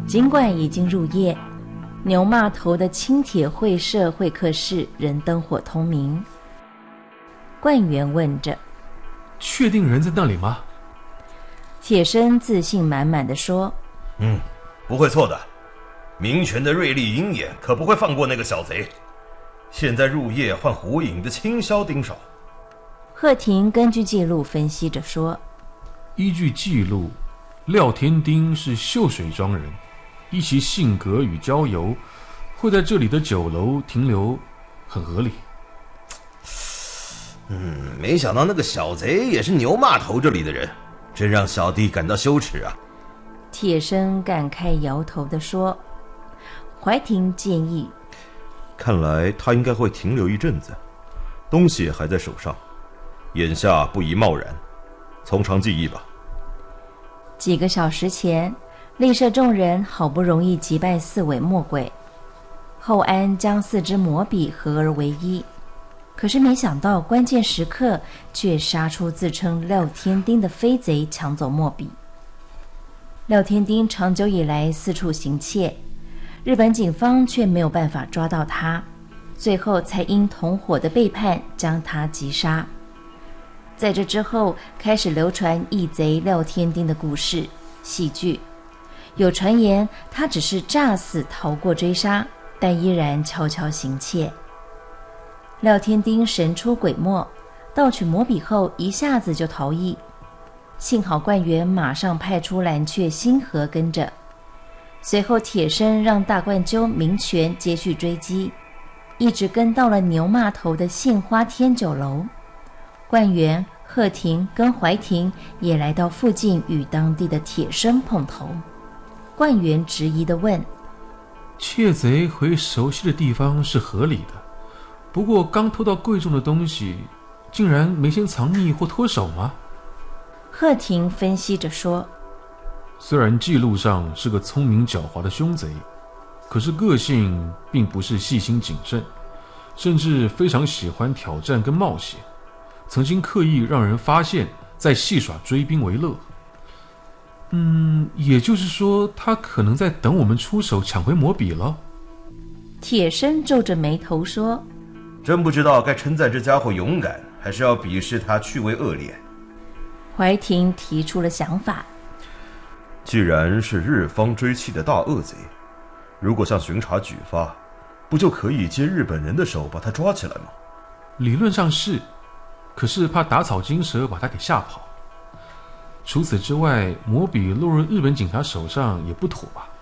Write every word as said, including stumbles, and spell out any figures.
尽管已经入夜，牛骂头的轻铁会社会客室仍灯火通明。冠员问着： 确定人在那里吗？ 铁生自信满满地说： 嗯，不会错的。民权的锐利鹰眼可不会放过那个小贼。现在入夜换胡影的轻销盯手。 贺廷根据记录分析着说： 依据记录，廖天丁是秀水庄人，依其性格与交游，会在这里的酒楼停留，很合理。 嗯，没想到那个小贼也是牛骂头这里的人，真让小弟感到羞耻啊。 铁生感慨摇头地说。怀廷建议： 看来他应该会停留一阵子，东西还在手上，眼下不宜贸然，从长计议吧。 几个小时前，立社众人好不容易击败四尾魔鬼，后安将四支魔笔合而为一，可是没想到关键时刻却杀出自称廖天丁的飞贼，抢走墨笔。廖天丁长久以来四处行窃，日本警方却没有办法抓到他，最后才因同伙的背叛将他击杀。在这之后，开始流传义贼廖天丁的故事戏剧，有传言他只是诈死逃过追杀，但依然悄悄行窃。廖天丁神出鬼没，盗取魔笔后一下子就逃逸，幸好冠员马上派出蓝雀星河跟着，随后铁生让大冠鸠明权接续追击，一直跟到了牛骂头的杏花天酒楼。冠员、贺廷跟怀廷也来到附近与当地的铁生碰头。冠员质疑地问： 窃贼回熟悉的地方是合理的，不过刚偷到贵重的东西，竟然没先藏匿或脱手吗？ 贺廷分析着说： 虽然记录上是个聪明狡猾的凶贼，可是个性并不是细心谨慎，甚至非常喜欢挑战跟冒险，曾经刻意让人发现，再戏耍追兵为乐。嗯，也就是说，他可能在等我们出手抢回魔笔了。 铁生皱着眉头说： 真不知道该称赞这家伙勇敢，还是要鄙视他趣味恶劣。 怀廷提出了想法： 既然是日方追缉的大恶贼，如果向巡查举发，不就可以借日本人的手把他抓起来吗？ 理论上是，可是怕打草惊蛇把他给吓跑。除此之外，魔笔落入日本警察手上也不妥吧？